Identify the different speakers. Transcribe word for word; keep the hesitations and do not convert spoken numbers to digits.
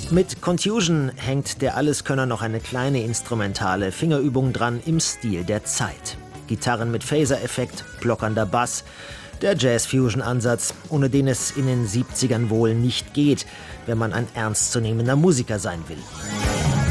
Speaker 1: Mit Contusion hängt der Alleskönner noch eine kleine instrumentale Fingerübung dran im Stil der Zeit. Gitarren mit Phaser-Effekt, blockernder Bass, der Jazz-Fusion-Ansatz, ohne den es in den siebzigern wohl nicht geht, wenn man ein ernstzunehmender Musiker sein will.